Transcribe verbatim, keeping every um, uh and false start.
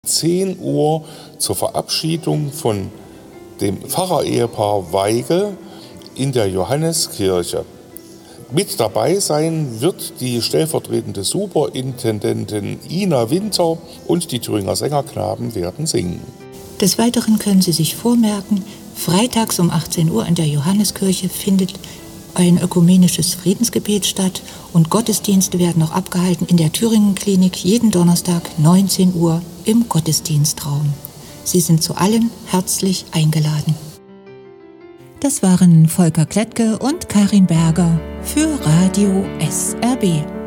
zehn Uhr zur Verabschiedung von dem Pfarrerehepaar Weigel in der Johanneskirche. Mit dabei sein wird die stellvertretende Superintendentin Ina Winter und die Thüringer Sängerknaben werden singen. Des Weiteren können Sie sich vormerken, freitags um achtzehn Uhr in der Johanneskirche findet ein ökumenisches Friedensgebet statt und Gottesdienste werden noch abgehalten in der Thüringen-Klinik jeden Donnerstag neunzehn Uhr im Gottesdienstraum. Sie sind zu allen herzlich eingeladen. Das waren Volker Klettke und Karin Berger für Radio S R B.